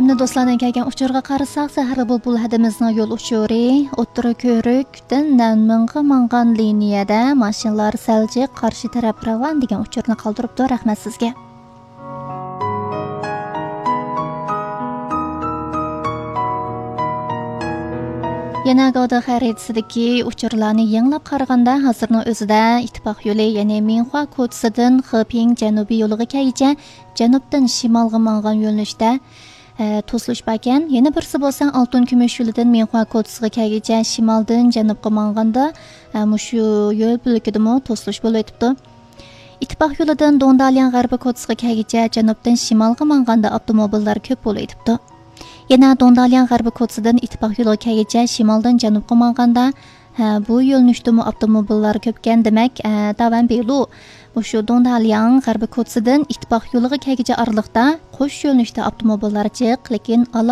Hamda do'stlardan kelgan uchurga qarasak, Sahra bulbul hadimizning yo'l uchuri, o'ttira ko'rikdan Nanmingga mangan liniyada mashinalar salji qarshi taraf ravon degan uchurni qoldiribdi. Rahmat sizga. Yana Gavda xaridasidagi uchurlarni yanglab qaraganda hozirning o'zida ittifoq yo'li, ya'ni Minhua ko'chasidan Xiping janubiy yo'liga kelguncha janubdan shimolga mangan yo'nalishda to'silish ekan. Yana birisi bo'lsa Oltin kumush yo'lidan Minhua ko'chasiga kelguncha shimoldan janubga manganda shu yo'l bo'lakidami to'silish bo'lib o'tibdi. Ittifoq yo'lidan Dongdalian g'arbiy ko'chasiga kelguncha janubdan shimolga manganda avtomobillar ko'p bo'lib o'tibdi. Yana Dongdalian g'arbiy ko'chasidan ittifoq yo'liga kelguncha shimoldan janubga manganda bu yo'nalishdami avtomobillar ko'pkan, demak davam belu shu Dongdalian g'arbiy ko'chasidan ittifoq yo'liga kelguncha oralikda qo'sh yo'nalishda avtomobillar jiq, lekin